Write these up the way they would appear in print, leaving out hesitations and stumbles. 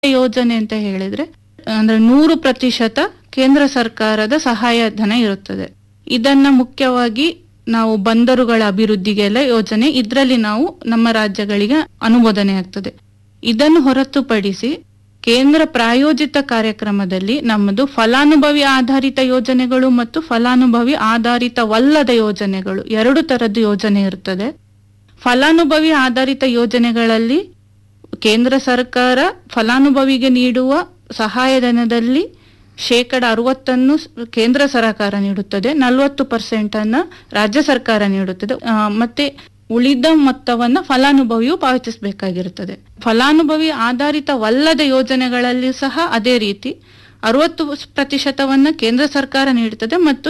ಯೋಜನೆ ಅಂತ ಹೇಳಿದ್ರೆ ಅಂದ್ರೆ 100% ಕೇಂದ್ರ ಸರ್ಕಾರದ ಸಹಾಯಧನ ಇರುತ್ತದೆ. ಇದನ್ನ ಮುಖ್ಯವಾಗಿ ನಾವು ಬಂದರುಗಳ ಅಭಿವೃದ್ಧಿಗೆಲ್ಲ ಯೋಜನೆ ಇದರಲ್ಲಿ ನಾವು ನಮ್ಮ ರಾಜ್ಯಗಳಿಗೆ ಅನುಮೋದನೆ ಆಗ್ತದೆ. ಇದನ್ನು ಹೊರತುಪಡಿಸಿ ಕೇಂದ್ರ ಪ್ರಾಯೋಜಿತ ಕಾರ್ಯಕ್ರಮದಲ್ಲಿ ನಮ್ಮದು ಫಲಾನುಭವಿ ಆಧಾರಿತ ಯೋಜನೆಗಳು ಮತ್ತು ಫಲಾನುಭವಿ ಆಧಾರಿತವಲ್ಲದ ಯೋಜನೆಗಳು 2 ತರದ ಯೋಜನೆ ಇರುತ್ತದೆ. ಫಲಾನುಭವಿ ಆಧಾರಿತ ಯೋಜನೆಗಳಲ್ಲಿ ಕೇಂದ್ರ ಸರ್ಕಾರ ಫಲಾನುಭವಿಗೆ ನೀಡುವ ಸಹಾಯಧನದಲ್ಲಿ 60% ಕೇಂದ್ರ ಸರ್ಕಾರ ನೀಡುತ್ತದೆ, 40% ರಾಜ್ಯ ಸರ್ಕಾರ ನೀಡುತ್ತದೆ. ಮತ್ತೆ ಉಳಿದ ಮೊತ್ತವನ್ನ ಫಲಾನುಭವಿಯು ಪಾವತಿಸಬೇಕಾಗಿರುತ್ತದೆ. ಫಲಾನುಭವಿ ಆಧಾರಿತವಲ್ಲದ ಯೋಜನೆಗಳಲ್ಲಿ ಸಹ ಅದೇ ರೀತಿ 60% ಕೇಂದ್ರ ಸರ್ಕಾರ ನೀಡುತ್ತದೆ ಮತ್ತು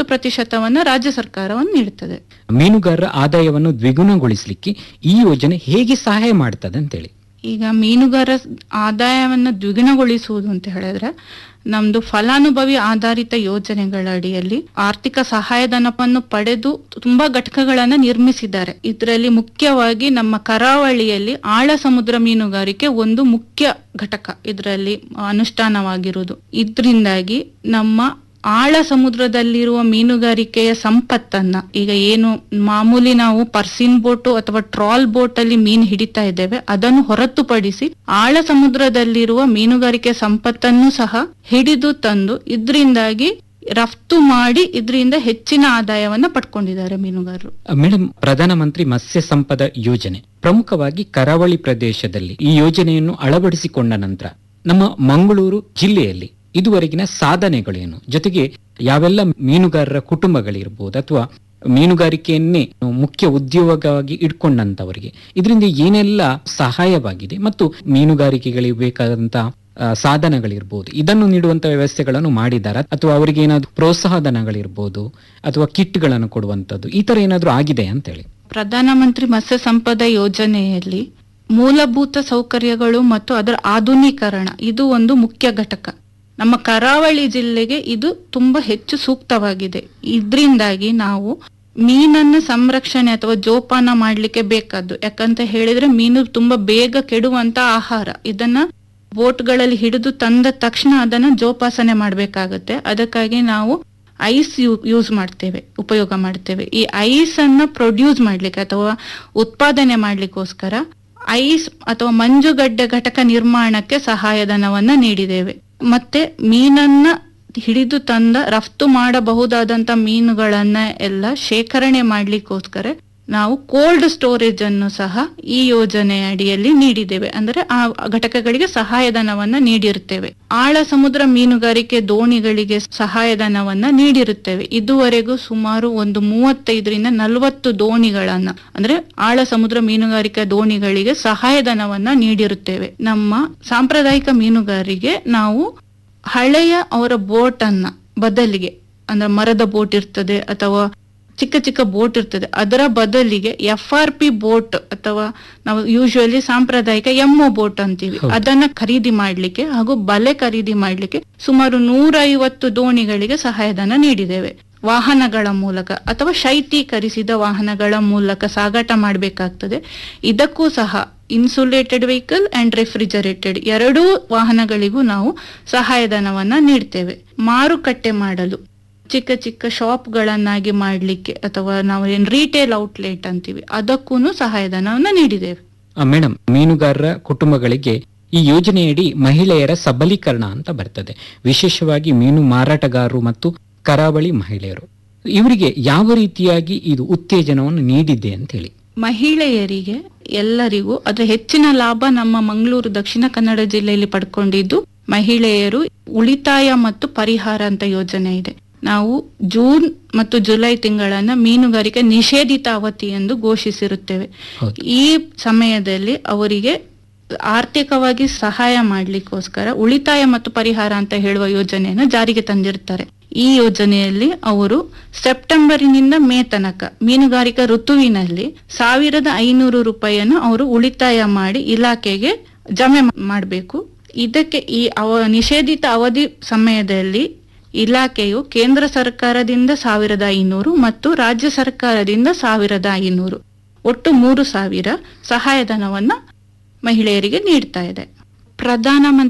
40% ರಾಜ್ಯ ಸರ್ಕಾರವನ್ನು ನೀಡುತ್ತದೆ. ಮೀನುಗಾರರ ಆದಾಯವನ್ನು ದ್ವಿಗುಣಗೊಳಿಸಲಿಕ್ಕೆ ಈ ಯೋಜನೆ ಹೇಗೆ ಸಹಾಯ ಮಾಡ್ತದೆ ಅಂತೇಳಿ? ಈಗ ಮೀನುಗಾರ ಆದಾಯವನ್ನು ದ್ವಿಗುಣಗೊಳಿಸುವುದು ಅಂತ ಹೇಳಿದ್ರೆ ನಮ್ದು ಫಲಾನುಭವಿ ಆಧಾರಿತ ಯೋಜನೆಗಳ ಅಡಿಯಲ್ಲಿ ಆರ್ಥಿಕ ಸಹಾಯಧನವನ್ನು ಪಡೆದು ತುಂಬಾ ಘಟಕಗಳನ್ನ ನಿರ್ಮಿಸಿದ್ದಾರೆ. ಇದರಲ್ಲಿ ಮುಖ್ಯವಾಗಿ ನಮ್ಮ ಕರಾವಳಿಯಲ್ಲಿ ಆಳ ಸಮುದ್ರ ಮೀನುಗಾರಿಕೆ ಒಂದು ಮುಖ್ಯ ಘಟಕ ಇದರಲ್ಲಿ ಅನುಷ್ಠಾನವಾಗಿರುವುದು. ಇದರಿಂದಾಗಿ ನಮ್ಮ ಆಳ ಸಮುದ್ರದಲ್ಲಿರುವ ಮೀನುಗಾರಿಕೆಯ ಸಂಪತ್ತನ್ನ ಈಗ ಏನು ಮಾಮೂಲಿ ನಾವು ಪರ್ಸಿನ್ ಬೋಟ್ ಅಥವಾ ಟ್ರಾಲ್ ಬೋಟ್ ಅಲ್ಲಿ ಮೀನು ಹಿಡಿತಾ ಇದ್ದೇವೆ ಅದನ್ನು ಹೊರತುಪಡಿಸಿ ಆಳ ಸಮುದ್ರದಲ್ಲಿರುವ ಮೀನುಗಾರಿಕೆ ಸಂಪತ್ತನ್ನು ಸಹ ಹಿಡಿದು ತಂದು ಇದರಿಂದಾಗಿ ರಫ್ತು ಮಾಡಿ ಇದರಿಂದ ಹೆಚ್ಚಿನ ಆದಾಯವನ್ನ ಪಡ್ಕೊಂಡಿದ್ದಾರೆ ಮೀನುಗಾರರು. ಮೇಡಮ್, ಪ್ರಧಾನಮಂತ್ರಿ ಮತ್ಸ್ಯ ಸಂಪದ ಯೋಜನೆ ಪ್ರಮುಖವಾಗಿ ಕರಾವಳಿ ಪ್ರದೇಶದಲ್ಲಿ ಈ ಯೋಜನೆಯನ್ನು ಅಳವಡಿಸಿಕೊಂಡ ನಂತರ ನಮ್ಮ ಮಂಗಳೂರು ಜಿಲ್ಲೆಯಲ್ಲಿ ಇದುವರೆಗಿನ ಸಾಧನೆಗಳೇನು, ಜೊತೆಗೆ ಯಾವೆಲ್ಲ ಮೀನುಗಾರರ ಕುಟುಂಬಗಳಿರ್ಬೋದು ಅಥವಾ ಮೀನುಗಾರಿಕೆಯನ್ನೇ ಮುಖ್ಯ ಉದ್ಯೋಗವಾಗಿ ಇಟ್ಕೊಂಡಂತವರಿಗೆ ಇದರಿಂದ ಏನೆಲ್ಲ ಸಹಾಯವಾಗಿದೆ ಮತ್ತು ಮೀನುಗಾರಿಕೆಗಳಿಗೆ ಬೇಕಾದಂತಹ ಸಾಧನಗಳಿರ್ಬೋದು ಇದನ್ನು ನೀಡುವಂತ ವ್ಯವಸ್ಥೆಗಳನ್ನು ಮಾಡಿದಾರ ಅಥವಾ ಅವರಿಗೆ ಏನಾದ್ರು ಪ್ರೋತ್ಸಾಹಧನಗಳಿರ್ಬೋದು ಅಥವಾ ಕಿಟ್ಗಳನ್ನು ಕೊಡುವಂತದ್ದು ಈ ತರ ಏನಾದ್ರು ಆಗಿದೆ ಅಂತ ಹೇಳಿ? ಪ್ರಧಾನಮಂತ್ರಿ ಮತ್ಸ್ಯ ಸಂಪದ ಯೋಜನೆಯಲ್ಲಿ ಮೂಲಭೂತ ಸೌಕರ್ಯಗಳು ಮತ್ತು ಅದರ ಆಧುನೀಕರಣ ಇದು ಒಂದು ಮುಖ್ಯ ಘಟಕ. ನಮ್ಮ ಕರಾವಳಿ ಜಿಲ್ಲೆಗೆ ಇದು ತುಂಬಾ ಹೆಚ್ಚು ಸೂಕ್ತವಾಗಿದೆ. ಇದರಿಂದಾಗಿ ನಾವು ಮೀನನ್ನ ಸಂರಕ್ಷಣೆ ಅಥವಾ ಜೋಪಾನ ಮಾಡ್ಲಿಕ್ಕೆ ಬೇಕಾದ್ದು, ಯಾಕಂತ ಹೇಳಿದ್ರೆ ಮೀನು ತುಂಬಾ ಬೇಗ ಕೆಡುವಂತ ಆಹಾರ. ಇದನ್ನ ಬೋಟ್ಗಳಲ್ಲಿ ಹಿಡಿದು ತಂದ ತಕ್ಷಣ ಅದನ್ನ ಜೋಪಾಸನೆ ಮಾಡ್ಬೇಕಾಗತ್ತೆ. ಅದಕ್ಕಾಗಿ ನಾವು ಐಸ್ ಉಪಯೋಗ ಮಾಡ್ತೇವೆ. ಈ ಐಸ್ ಅನ್ನ ಪ್ರೊಡ್ಯೂಸ್ ಮಾಡ್ಲಿಕ್ಕೆ ಅಥವಾ ಉತ್ಪಾದನೆ ಮಾಡ್ಲಿಕ್ಕೋಸ್ಕರ ಐಸ್ ಅಥವಾ ಮಂಜುಗಡ್ಡೆ ಘಟಕ ನಿರ್ಮಾಣಕ್ಕೆ ಸಹಾಯಧನವನ್ನ ನೀಡಿದ್ದೇವೆ. ಮತ್ತೆ ಮೀನನ್ನ ಹಿಡಿದು ತಂದ ರಫ್ತು ಮಾಡಬಹುದಾದಂತ ಮೀನುಗಳನ್ನ ಎಲ್ಲ ಶೇಖರಣೆ ಮಾಡ್ಲಿಕ್ಕೋಸ್ಕರ ನಾವು ಕೋಲ್ಡ್ ಸ್ಟೋರೇಜ್ ಅನ್ನು ಸಹ ಈ ಯೋಜನೆ ಅಡಿಯಲ್ಲಿ ನೀಡಿದ್ದೇವೆ. ಅಂದ್ರೆ ಆ ಘಟಕಗಳಿಗೆ ಸಹಾಯಧನವನ್ನ ನೀಡಿರುತ್ತೇವೆ. ಆಳ ಸಮುದ್ರ ಮೀನುಗಾರಿಕೆ ದೋಣಿಗಳಿಗೆ ಸಹಾಯಧನವನ್ನ ನೀಡಿರುತ್ತೇವೆ. ಇದುವರೆಗೂ ಸುಮಾರು ಒಂದು 35-40 ದೋಣಿಗಳನ್ನ ಅಂದ್ರೆ ಆಳ ಸಮುದ್ರ ಮೀನುಗಾರಿಕೆ ದೋಣಿಗಳಿಗೆ ಸಹಾಯಧನವನ್ನ ನೀಡಿರುತ್ತೇವೆ. ನಮ್ಮ ಸಾಂಪ್ರದಾಯಿಕ ಮೀನುಗಾರಿಗೆ ನಾವು ಹಳೆಯ ಅವರ ಬೋಟ್ ಅನ್ನ ಬದಲಿಗೆ ಅಂದ್ರೆ ಮರದ ಬೋಟ್ ಇರ್ತದೆ ಅಥವಾ ಚಿಕ್ಕ ಚಿಕ್ಕ ಬೋಟ್ ಇರ್ತದೆ, ಅದರ ಬದಲಿಗೆ FRP ಬೋಟ್ ಅಥವಾ ನಾವು ಯೂಶುವಲಿ ಸಾಂಪ್ರದಾಯಿಕ MO ಬೋಟ್ ಅಂತೀವಿ, ಅದನ್ನ ಖರೀದಿ ಮಾಡ್ಲಿಕ್ಕೆ ಹಾಗೂ ಬಲೆ ಖರೀದಿ ಮಾಡ್ಲಿಕ್ಕೆ ಸುಮಾರು 150 ದೋಣಿಗಳಿಗೆ ಸಹಾಯಧನ ನೀಡಿದ್ದೇವೆ. ವಾಹನಗಳ ಮೂಲಕ ಅಥವಾ ಶೈತ್ಯೀಕರಿಸಿದ ವಾಹನಗಳ ಮೂಲಕ ಸಾಗಾಟ ಮಾಡಬೇಕಾಗ್ತದೆ. ಇದಕ್ಕೂ ಸಹ ಇನ್ಸುಲೇಟೆಡ್ ವೆಹಿಕಲ್ ಅಂಡ್ ರೆಫ್ರಿಜರೇಟೆಡ್ 2 ವಾಹನಗಳಿಗೂ ನಾವು ಸಹಾಯಧನವನ್ನ ನೀಡ್ತೇವೆ. ಮಾರುಕಟ್ಟೆ ಮಾಡಲು ಚಿಕ್ಕ ಚಿಕ್ಕ ಶಾಪ್ಗಳನ್ನಾಗಿ ಮಾಡ್ಲಿಕ್ಕೆ ಅಥವಾ ನಾವು ಏನ್ ರಿಟೇಲ್ ಔಟ್ಲೆಟ್ ಅಂತೀವಿ ಅದಕ್ಕೂ ಸಹಾಯಧನವನ್ನ ನೀಡಿದ್ದೇವೆ. ಮೇಡಮ್, ಮೀನುಗಾರರ ಕುಟುಂಬಗಳಿಗೆ ಈ ಯೋಜನೆಯಡಿ ಮಹಿಳೆಯರ ಸಬಲೀಕರಣ ಅಂತ ಬರ್ತದೆ. ವಿಶೇಷವಾಗಿ ಮೀನು ಮಾರಾಟಗಾರರು ಮತ್ತು ಕರಾವಳಿ ಮಹಿಳೆಯರು, ಇವರಿಗೆ ಯಾವ ರೀತಿಯಾಗಿ ಇದು ಉತ್ತೇಜನವನ್ನು ನೀಡಿದೆ ಅಂತ ಹೇಳಿ? ಮಹಿಳೆಯರಿಗೆ ಎಲ್ಲರಿಗೂ ಅದರ ಹೆಚ್ಚಿನ ಲಾಭ ನಮ್ಮ ಮಂಗಳೂರು ದಕ್ಷಿಣ ಕನ್ನಡ ಜಿಲ್ಲೆಯಲ್ಲಿ ಪಡ್ಕೊಂಡಿದ್ದು ಮಹಿಳೆಯರು ಉಳಿತಾಯ ಮತ್ತು ಪರಿಹಾರ ಅಂತ ಯೋಜನೆ ಇದೆ. ನಾವು ಜೂನ್ ಮತ್ತು ಜುಲೈ ತಿಂಗಳನ್ನ ಮೀನುಗಾರಿಕೆ ನಿಷೇಧಿತ ಅವಧಿ ಎಂದು ಘೋಷಿಸಿರುತ್ತೇವೆ. ಈ ಸಮಯದಲ್ಲಿ ಅವರಿಗೆ ಆರ್ಥಿಕವಾಗಿ ಸಹಾಯ ಮಾಡ್ಲಿಕ್ಕೋಸ್ಕರ ಉಳಿತಾಯ ಮತ್ತು ಪರಿಹಾರ ಅಂತ ಹೇಳುವ ಯೋಜನೆಯನ್ನು ಜಾರಿಗೆ ತಂದಿರ್ತಾರೆ. ಈ ಯೋಜನೆಯಲ್ಲಿ ಅವರು ಸೆಪ್ಟೆಂಬರಿನಿಂದ ಮೇ ತನಕ ಮೀನುಗಾರಿಕಾ ಋತುವಿನಲ್ಲಿ 1500 ರೂಪಾಯಿಯನ್ನು ಅವರು ಉಳಿತಾಯ ಮಾಡಿ ಇಲಾಖೆಗೆ ಜಮೆ ಮಾಡಬೇಕು. ಇದಕ್ಕೆ ಈ ನಿಷೇಧಿತ ಅವಧಿ ಸಮಯದಲ್ಲಿ ಇಲಾಖೆಯು ಕೇಂದ್ರ ಸರ್ಕಾರದಿಂದ 1500 ಮತ್ತು ರಾಜ್ಯ ಸರ್ಕಾರದಿಂದ 1500 ಒಟ್ಟು 3000 ಸಹಾಯಧನವನ್ನ ಮಹಿಳೆಯರಿಗೆ ನೀಡ್ತಾ ಇದೆ. ಪ್ರಧಾನಮಂತ್ರಿ